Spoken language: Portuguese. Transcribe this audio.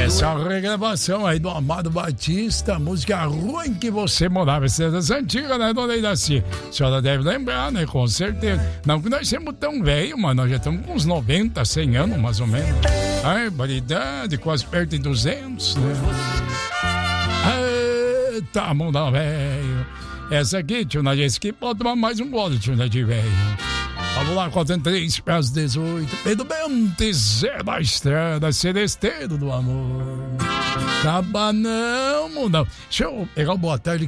Essa é a regravação aí do Amado Batista, a música Rua em que Você Morava. Essa é das antigas, né, dona Idaci? A senhora deve lembrar, né, com certeza. Não que nós somos tão velhos, mas nós já estamos com uns 90, 100 anos, mais ou menos. Ai, variedade, quase perto de 200, né? Eita, mundo velho. Essa aqui, tio Nadir, esse aqui pode tomar mais um gole, tio Nadir, velho. Vamos lá, 43 para as 18. Pedro Bente, Zé da Estrada, Celesteiro do Amor. Acaba não, mundão. Deixa eu pegar o boa tarde